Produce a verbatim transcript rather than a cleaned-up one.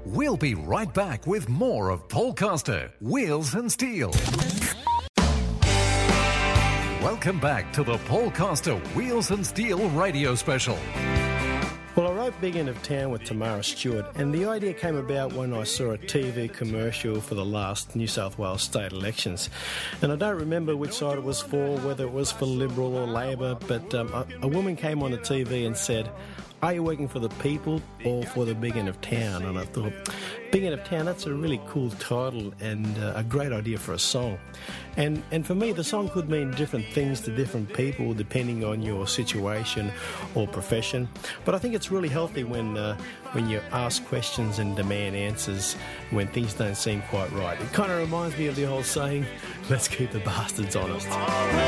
We'll be right back with more of Paul Coster, Wheels and Steel. Welcome back to the Paul Coster Wheels and Steel radio special. Well, I wrote Big End of Town with Tamara Stewart, and the idea came about when I saw a T V commercial for the last New South Wales state elections. And I don't remember which side it was for, whether it was for Liberal or Labor, but um, a, a woman came on the T V and said, "Are you working for the people or for the Big End of Town?" And I thought, Big End of Town, that's a really cool title and uh, a great idea for a song. And and for me, the song could mean different things to different people depending on your situation or profession. But I think it's really healthy when uh, when you ask questions and demand answers when things don't seem quite right. It kind of reminds me of the old saying, let's keep the bastards honest.